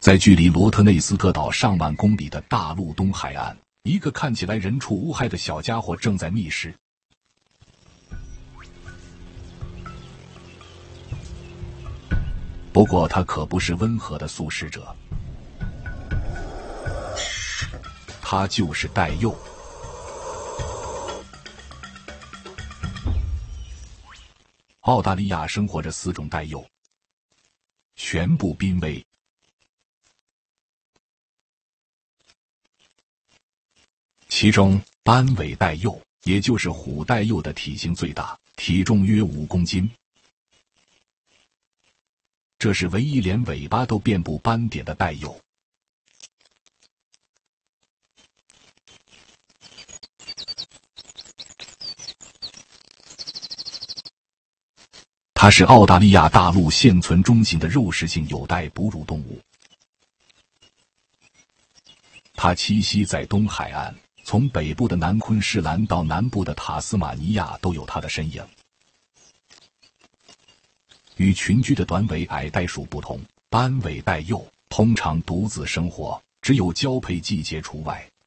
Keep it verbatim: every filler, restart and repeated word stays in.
在距离罗特内斯特岛上万公里的大陆东海岸，一个看起来人畜无害的小家伙正在觅食。不过他可不是温和的素食者，他就是戴佑。澳大利亚生活着四种戴佑，全部濒危。其中斑尾戴佑，也就是虎戴佑的体型最大，体重约五公斤。这是唯一连尾巴都遍布斑点的戴佑。它是澳大利亚大陆现存中型的肉食性有袋哺乳动物。它栖息在东海岸，从北部的南昆士兰到南部的塔斯马尼亚都有它的身影。与群居的短尾矮袋鼠不同，斑尾戴佑通常独自生活，只有交配季节除外。